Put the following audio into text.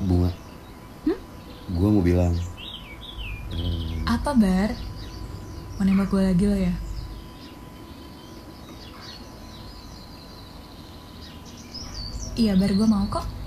Bunga, gue mau bilang. Apa, Bar? Mau nembak gue lagi lo ya? Iya, Bar, gue mau kok.